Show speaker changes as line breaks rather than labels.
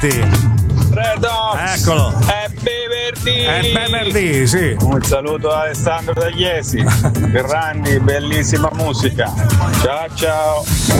Fredo!
Eccolo!
È
venerdì, sì.
Un saluto a Alessandro Tagliesi. Grandi, bellissima musica. Ciao ciao!